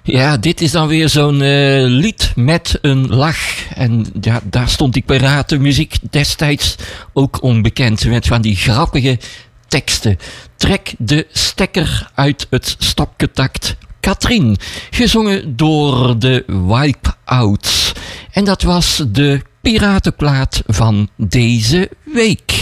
Ja, dit is dan weer zo'n lied met een lach. En ja, daar stond ik paraat. De muziek destijds ook onbekend. Met van die grappige teksten. Trek de stekker uit het stopcontact. Katrien, gezongen door de Wipeouts. En dat was de piratenplaat van deze week.